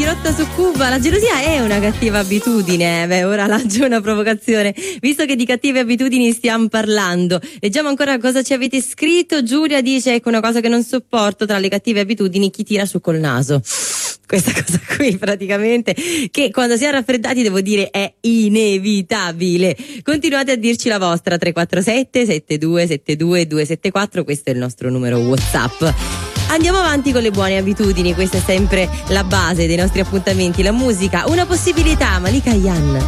Rotta su Cuba. La gelosia è una cattiva abitudine. Beh, ora lancio una provocazione, visto che di cattive abitudini stiamo parlando. Leggiamo ancora cosa ci avete scritto. Giulia dice: ecco una cosa che non sopporto tra le cattive abitudini, chi tira su col naso. Questa cosa qui praticamente, che quando siamo raffreddati devo dire è inevitabile. Continuate a dirci la vostra, 347 7272 274, questo è il nostro numero WhatsApp. Andiamo avanti con le buone abitudini, questa è sempre la base dei nostri appuntamenti, la musica, una possibilità, Malika Yan.